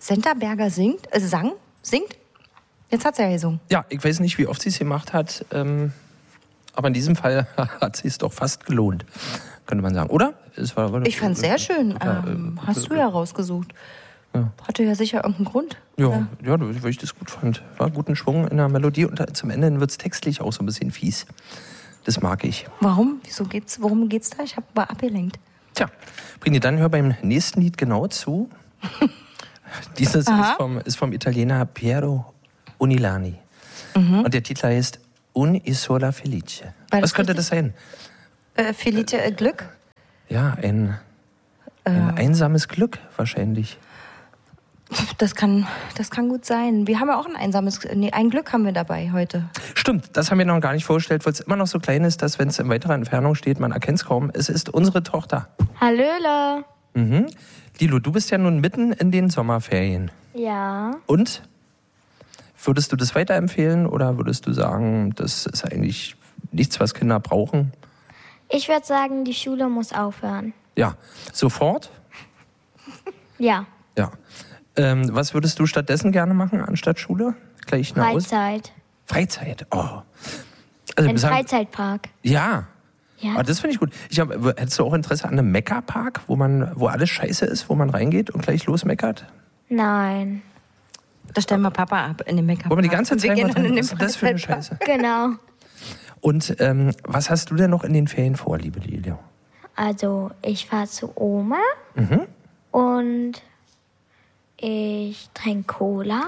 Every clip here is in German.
Senta Berger singt? Jetzt hat sie ja gesungen. Ja, ich weiß nicht, wie oft sie es gemacht hat, aber in diesem Fall hat sie es doch fast gelohnt, könnte man sagen. Oder? Ich fand es sehr schön. Hast du ja rausgesucht. Ja. Hatte ja sicher irgendeinen Grund. Ja, weil ich das gut fand. War guten Schwung in der Melodie und zum Ende wird es textlich auch so ein bisschen fies. Das mag ich. Warum? Worum geht's da? Ich war abgelenkt. Tja, Brini, dann hör beim nächsten Lied genau zu. Dieses ist vom Italiener Piero Unilani. Und der Titel heißt Un'isola Felice. Was könnte das sein? Felice, Glück? Ja, ein einsames Glück wahrscheinlich. Das kann gut sein. Wir haben ja auch ein Glück haben wir dabei heute. Stimmt, das haben wir noch gar nicht vorgestellt, weil es immer noch so klein ist, dass wenn es in weiterer Entfernung steht, man erkennt es kaum. Es ist unsere Tochter. Hallöle. Lilo, du bist ja nun mitten in den Sommerferien. Ja. Und? Würdest du das weiterempfehlen oder würdest du sagen, das ist eigentlich nichts, was Kinder brauchen? Ich würde sagen, die Schule muss aufhören. Ja. Sofort? Ja. Ja. Was würdest du stattdessen gerne machen anstatt Schule? Gleich eine Freizeit? Oh. Also ein Freizeitpark. Ja. Aber das finde ich gut. Hättest du auch Interesse an einem Meckerpark, wo alles scheiße ist, wo man reingeht und gleich losmeckert? Nein. Da stellen wir Papa ab in den Meckerpark. Wo man die ganze Zeit was ist das für eine Scheiße? Genau. Und was hast du denn noch in den Ferien vor, liebe Lilio? Also, ich fahre zu Oma und ich trinke Cola.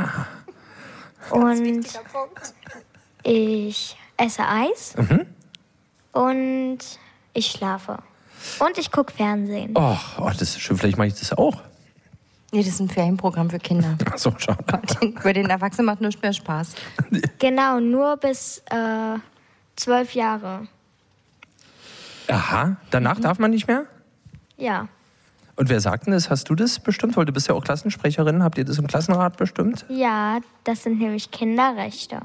Und ich esse Eis. Und ich schlafe. Und ich gucke Fernsehen. Oh, das ist schön. Vielleicht mache ich das auch. Nee, das ist ein Ferienprogramm für Kinder. Ach so, schade. Für den Erwachsenen macht nichts mehr Spaß. Genau, nur bis 12 Jahre. Aha, danach darf man nicht mehr? Ja. Und wer sagt denn das? Hast du das bestimmt? Weil du bist ja auch Klassensprecherin. Habt ihr das im Klassenrat bestimmt? Ja, das sind nämlich Kinderrechte.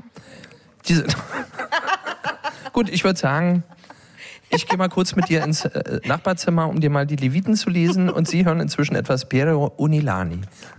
Gut, ich würde sagen, ich gehe mal kurz mit dir ins Nachbarzimmer, um dir mal die Leviten zu lesen. Und Sie hören inzwischen etwas Piero Unilani.